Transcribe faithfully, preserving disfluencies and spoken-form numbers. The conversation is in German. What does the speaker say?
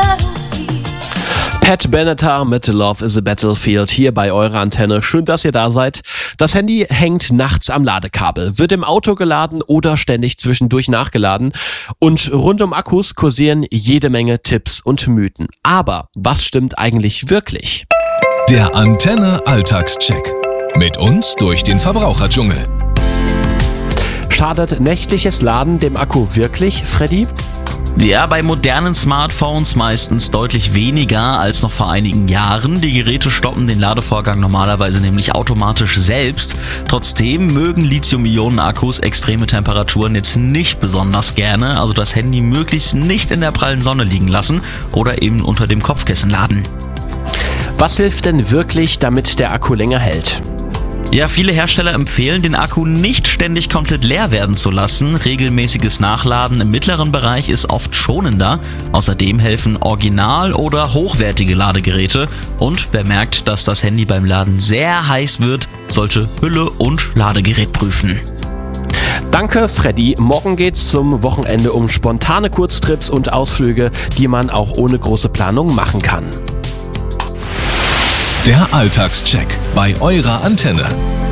Pat Benatar mit Love is a Battlefield hier bei eurer Antenne. Schön, dass ihr da seid. Das Handy hängt nachts am Ladekabel, wird im Auto geladen oder ständig zwischendurch nachgeladen. Und rund um Akkus kursieren jede Menge Tipps und Mythen. Aber was stimmt eigentlich wirklich? Der Antenne Alltagscheck. Mit uns durch den Verbraucherdschungel. Schadet nächtliches Laden dem Akku wirklich, Freddy? Ja, bei modernen Smartphones meistens deutlich weniger als noch vor einigen Jahren. Die Geräte stoppen den Ladevorgang normalerweise nämlich automatisch selbst. Trotzdem mögen Lithium-Ionen-Akkus extreme Temperaturen jetzt nicht besonders gerne, also das Handy möglichst nicht in der prallen Sonne liegen lassen oder eben unter dem Kopfkissen laden. Was hilft denn wirklich, damit der Akku länger hält? Ja, viele Hersteller empfehlen, den Akku nicht ständig komplett leer werden zu lassen. Regelmäßiges Nachladen im mittleren Bereich ist oft schonender. Außerdem helfen original- oder hochwertige Ladegeräte. Und wer merkt, dass das Handy beim Laden sehr heiß wird, sollte Hülle und Ladegerät prüfen. Danke, Freddy. Morgen geht's zum Wochenende um spontane Kurztrips und Ausflüge, die man auch ohne große Planung machen kann. Der Alltagscheck bei eurer Antenne.